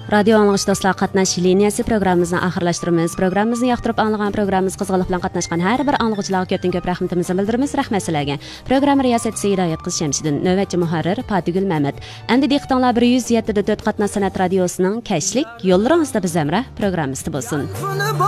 Radio anglagıç dostlar, qatnaş liniyasi programmamizni oxirlashtiramiz. Programmamizni yoqtirib anglagan, programmamiz qiziqlik bilan qatnashgan har bir anglag'uchilarga ko'pdan ko'p rahmatimizni bildiramiz. Rahmat sizlarga. Programma riyosatchisi Hidoyat qiz Shamsiddin, navbatchi muharrir Fatigul Mamat. Endi diqqatinglar 107.4 qatnash san'at radiosining Kashlik yo'llaringizda biz hamroh programmasi bo'lsin.